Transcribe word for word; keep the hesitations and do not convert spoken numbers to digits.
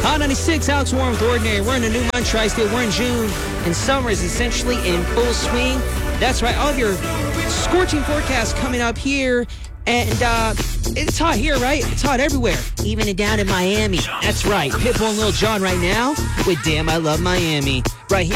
Hot ninety-six, Alex Warren with Ordinary. We're in a new month, Tri-State. We're in June, and summer is essentially in full swing. That's right, all of your scorching forecasts coming up here. And uh, it's hot here, right? It's hot everywhere, even down in Miami. That's right, Pitbull and Lil Jon right now with Damn I Love Miami. Right here.